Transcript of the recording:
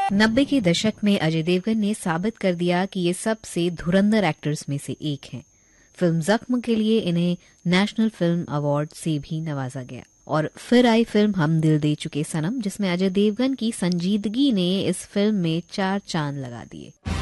90 के दशक में अजय देवगन ने साबित कर दिया कि ये सबसे धुरंधर एक्टर्स में से एक हैं। फिल्म जख्म के लिए इन्हें नेशनल फिल्म अवार्ड से भी नवाजा गया। और फिर आई फिल्म हम दिल दे चुके सनम, जिसमें अजय देवगन की संजीदगी ने इस फिल्म में 4 चांद लगा दिए।